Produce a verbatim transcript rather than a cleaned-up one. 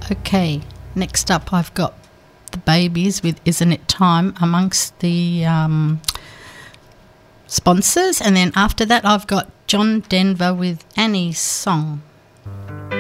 Okay, next up I've got the Babies with Isn't It Time amongst the um, sponsors, and then after that I've got John Denver with Annie's Song.